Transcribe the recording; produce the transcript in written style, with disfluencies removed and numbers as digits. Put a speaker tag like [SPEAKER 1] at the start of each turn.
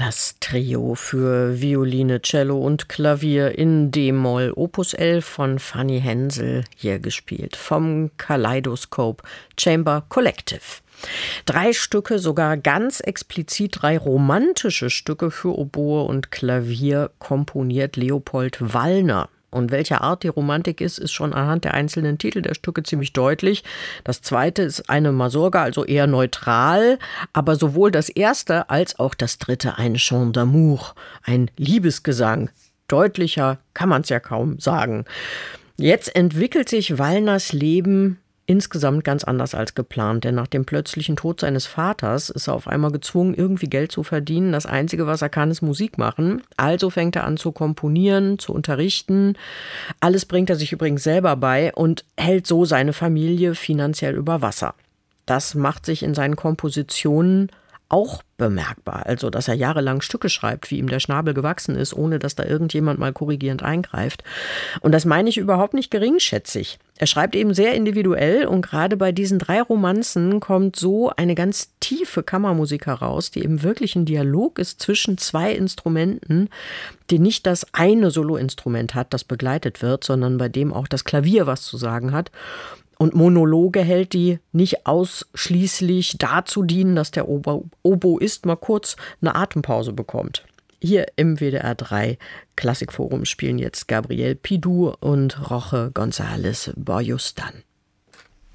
[SPEAKER 1] Das Trio für Violine, Cello und Klavier in D-Moll, Opus 11 von Fanny Hensel, hier gespielt vom Kaleidoscope Chamber Collective. 3 Stücke, sogar ganz explizit 3 romantische Stücke für Oboe und Klavier komponiert Leopold Wallner. Und welcher Art die Romantik ist schon anhand der einzelnen Titel der Stücke ziemlich deutlich. Das zweite ist eine Masurga, also eher neutral, aber sowohl das erste als auch das dritte ein Chant d'amour, ein Liebesgesang. Deutlicher kann man es ja kaum sagen. Jetzt entwickelt sich Wallners Leben insgesamt ganz anders als geplant, denn nach dem plötzlichen Tod seines Vaters ist er auf einmal gezwungen, irgendwie Geld zu verdienen. Das Einzige, was er kann, ist Musik machen. Also fängt er an zu komponieren, zu unterrichten. Alles bringt er sich übrigens selber bei und hält so seine Familie finanziell über Wasser. Das macht sich in seinen Kompositionen auch bemerkbar. Also, dass er jahrelang Stücke schreibt, wie ihm der Schnabel gewachsen ist, ohne dass da irgendjemand mal korrigierend eingreift. Und das meine ich überhaupt nicht geringschätzig. Er schreibt eben sehr individuell und gerade bei diesen 3 Romanzen kommt so eine ganz tiefe Kammermusik heraus, die eben wirklich ein Dialog ist zwischen 2 Instrumenten, die nicht das eine Soloinstrument hat, das begleitet wird, sondern bei dem auch das Klavier was zu sagen hat. Und Monologe hält, die nicht ausschließlich dazu dienen, dass der Oboist mal kurz eine Atempause bekommt. Hier im WDR 3 Klassikforum spielen jetzt Gabriel Pidou und Roche González Borjustan.